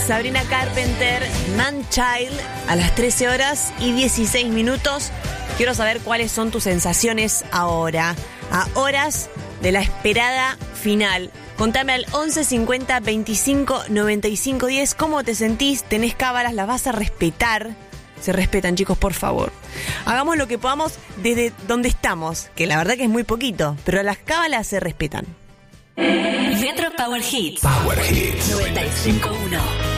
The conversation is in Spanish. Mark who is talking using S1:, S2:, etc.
S1: Sabrina Carpenter, Man-Child, a las 13 horas y 16 minutos. Quiero saber cuáles son tus sensaciones ahora, a horas de la esperada final. Contame al 11 50 25 95 10 cómo te sentís, tenés cábalas, las vas a respetar. Se respetan, chicos, por favor. Hagamos lo que podamos desde donde estamos, que la verdad que es muy poquito, pero las cábalas se respetan.
S2: Retro Power Hits. Power Hits 95.1.